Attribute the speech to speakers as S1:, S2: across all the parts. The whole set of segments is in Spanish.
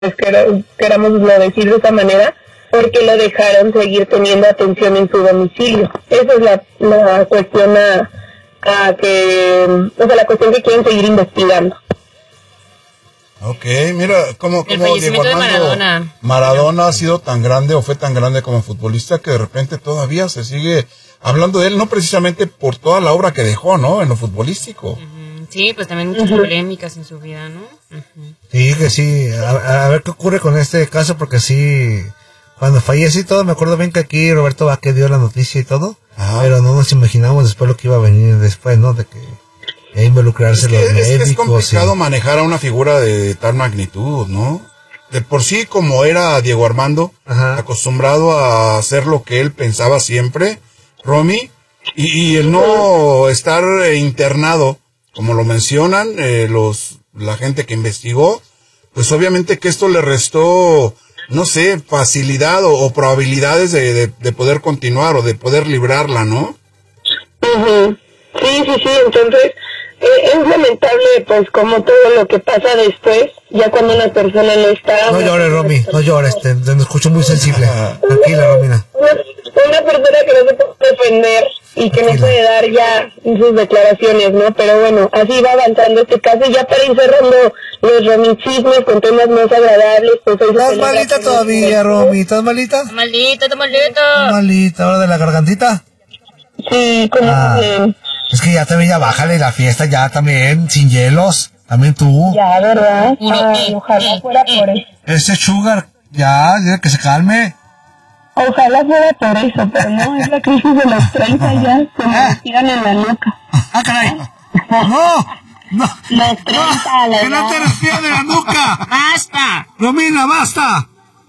S1: querámoslo decir de esa manera, porque lo dejaron seguir teniendo atención en su domicilio. Esa es la cuestión la cuestión que quieren seguir investigando.
S2: Ok, mira, como
S3: Diego Armando
S2: Maradona ha sido tan grande o fue tan grande como futbolista que de repente todavía se sigue hablando de él, no precisamente por toda la obra que dejó, ¿no? En lo futbolístico.
S3: Sí, pues también muchas polémicas en su vida, ¿no?
S4: Sí, que sí. A ver qué ocurre con este caso, porque sí, cuando fallece y todo, me acuerdo bien que aquí Roberto Vázquez dio la noticia y todo, pero no nos imaginamos después lo que iba a venir después, ¿no? De que involucrarse los médicos.
S2: Es complicado manejar a una figura de tal magnitud, ¿no? De por sí, como era Diego Armando, acostumbrado a hacer lo que él pensaba siempre, Romy, y el no estar internado, como lo mencionan la gente que investigó, pues obviamente que esto le restó, no sé, facilidad o probabilidades de poder continuar o de poder librarla, ¿no?
S1: Sí, entonces es lamentable, pues, como todo lo que pasa después, ya cuando una persona no está...
S4: No llores, Romy, no llores, te escucho muy sensible. Tranquila, Romina.
S1: Una persona que no se puede defender y que no puede dar ya sus declaraciones, ¿no? Pero bueno, así va avanzando este caso, y ya para ir cerrando los romichismos con temas más agradables, pues...
S4: ¿Estás malita todavía, Romy? ¿Estás malita?
S3: Malita.
S4: Malita, ¿ahora de la gargantita?
S1: Sí, como...
S4: Es que ya también, ya bájale la fiesta, ya también, sin hielos, también tú.
S1: Ya, ¿verdad? Ay, ojalá fuera por eso.
S4: Ese sugar, ya, que se calme.
S1: Ojalá fuera por eso, pero no, es la crisis de los 30 ya, se me tiran en la nuca.
S4: ¡Ah, caray! ¡No!
S1: Los 30,
S4: ¡Que no te respiren de la nuca!
S3: ¡Basta!
S4: ¡Romina, basta!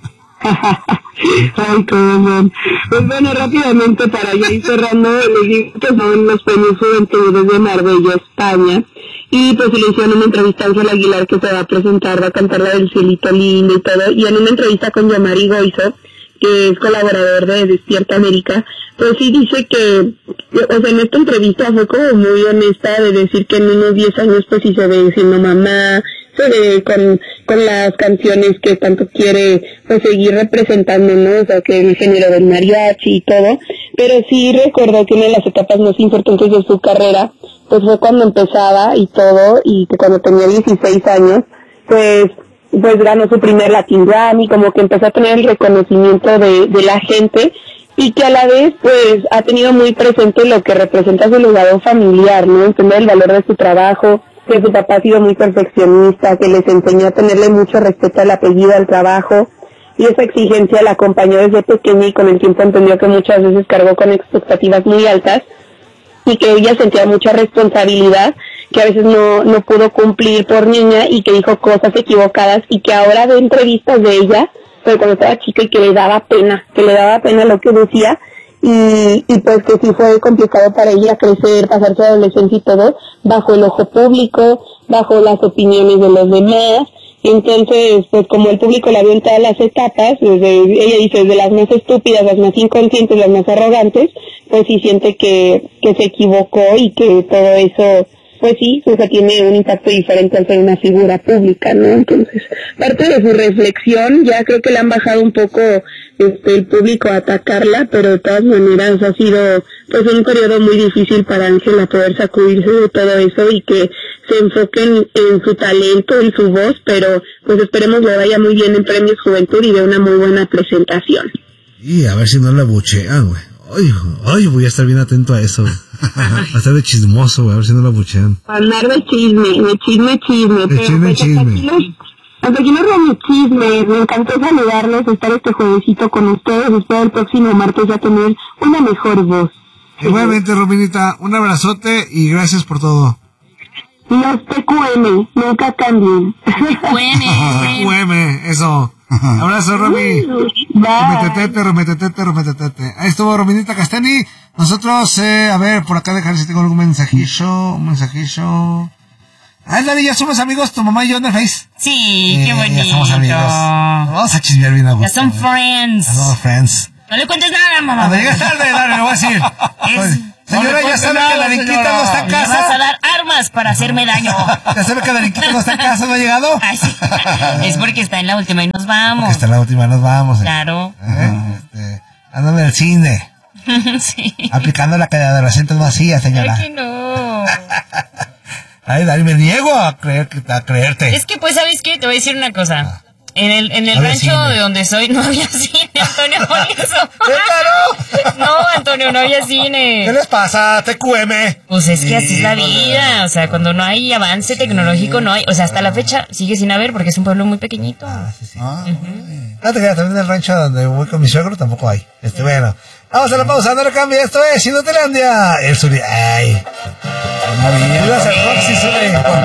S1: Ay, cabrón. Pues bueno, rápidamente para ya ir cerrando, les digo que son los premios Juventud de Marbella, España, y pues le hicieron una entrevista a Ángel Aguilar, que se va a presentar, va a cantar la del Cielito Lindo y todo, y en una entrevista con Yamari Goizo, que es colaborador de Despierta América, pues sí dice que, o sea, en esta entrevista fue como muy honesta de decir que en unos 10 años pues sí se ve siendo mamá, se ve con las canciones que tanto quiere pues seguir representando, ¿no? O sea, que el género del mariachi y todo, pero sí recordó que una de las etapas más importantes de su carrera pues fue cuando empezaba y todo, y que cuando tenía 16 años, pues ganó su primer Latin Grammy, como que empezó a tener el reconocimiento de la gente, y que a la vez pues ha tenido muy presente lo que representa su legado familiar, ¿no? Entender el valor de su trabajo, que su papá ha sido muy perfeccionista, que les enseñó a tenerle mucho respeto al apellido, al trabajo, y esa exigencia la acompañó desde pequeña, y con el tiempo entendió que muchas veces cargó con expectativas muy altas, y que ella sentía mucha responsabilidad, que a veces no pudo cumplir por niña, y que dijo cosas equivocadas, y que ahora ve entrevistas de ella, pero cuando estaba chica, y que le daba pena lo que decía, y pues que sí fue complicado para ella crecer, pasar su adolescencia y todo, bajo el ojo público, bajo las opiniones de los demás. Entonces, pues como el público la vio en todas las etapas, ella dice, desde las más estúpidas, las más inconscientes, las más arrogantes, pues sí siente que se equivocó, y que todo eso, pues sí, o sea, tiene un impacto diferente al ser una figura pública, ¿no? Entonces, parte de su reflexión, ya creo que le han bajado un poco el público a atacarla, pero de todas maneras ha sido pues un periodo muy difícil para Ángela poder sacudirse de todo eso, y que se enfoquen en su talento, en su voz, pero pues esperemos le vaya muy bien en Premios Juventud y de una muy buena presentación.
S4: Y a ver si no la buchean, güey. Ay, voy a estar bien atento a eso. A estar de chismoso, güey, a ver si no la buchean.
S1: Andar de chisme.
S4: De chisme.
S1: Hasta aquí nos vamos chismes. Me encantó saludarlos, estar este juevesito con ustedes. Espero el próximo martes ya tener una mejor voz.
S4: Igualmente, Rominita, un abrazote y gracias por todo.
S1: Los TQM, nunca cambien.
S4: TQM, eso. Abrazo, Romy. Rometetete. Ahí estuvo Rominita Castani. Nosotros, a ver, por acá dejar si tengo algún mensajillo. Dale, ya somos amigos, tu mamá y yo en el Face.
S3: Sí, qué bonito.
S4: Ya somos amigos. Vamos a chismear bien a gusto.
S3: Ya son friends.
S4: Ya somos friends.
S3: No le cuentes nada, mamá.
S4: Cuando llegues tarde, dale, le voy a decir. Señora, ya sabe que la Riquita no está en
S3: Me vas a
S4: casa.
S3: dar armas para hacerme daño.
S4: Ya sabe que la Riquita no está en casa, ¿no ha llegado?
S3: Ay, sí. Es porque está en la última y nos vamos.
S4: Porque está en la última, nos vamos.
S3: Claro.
S4: Andan en el cine,
S3: Sí.
S4: aplicando la caída de las centros vacías, señora.
S3: Ay, que no.
S4: Ay, Dari, me niego a creerte.
S3: Es que, pues, ¿sabes qué? Te voy a decir una cosa. En el
S4: Había
S3: rancho
S4: cine.
S3: de donde soy no había cine, Antonio, por eso.
S4: ¿Qué, claro?
S3: No, Antonio, no había cine.
S4: ¿Qué les pasa, TQM?
S3: Pues es que así es la
S4: Sí,
S3: vida, o sea, cuando no hay avance tecnológico no hay, o sea, hasta la fecha sigue sin haber porque es un pueblo muy pequeñito.
S4: Sí. No te creas, también en el rancho donde voy con mi suegro tampoco hay. Bueno, vamos a la pausa, no le cambie, esto es Inutilandia. El Suri, ay. No había. Ibas al Roxy, Suri.